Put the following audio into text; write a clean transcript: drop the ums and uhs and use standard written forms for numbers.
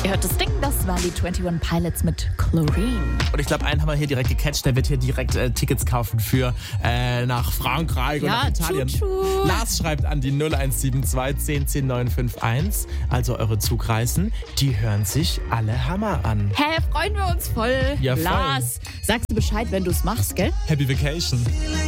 Ihr hört das Ding, das waren die 21 Pilots mit Chlorine. Und ich glaube, einen haben wir hier direkt gecatcht, der wird hier direkt Tickets kaufen für nach Frankreich und nach Italien. Lars schreibt an die 0172 10 10 951, also eure Zugreisen, die hören sich alle Hammer an. Hä, freuen wir uns voll. Ja, voll. Lars, sagst du Bescheid, wenn du es machst, gell? Happy Vacation.